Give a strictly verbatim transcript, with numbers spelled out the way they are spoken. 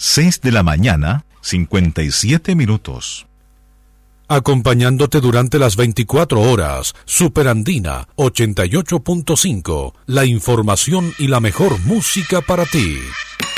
seis de la mañana, cincuenta y siete minutos. Acompañándote durante las veinticuatro horas, Superandina ochenta y ocho punto cinco, la información y la mejor música para ti.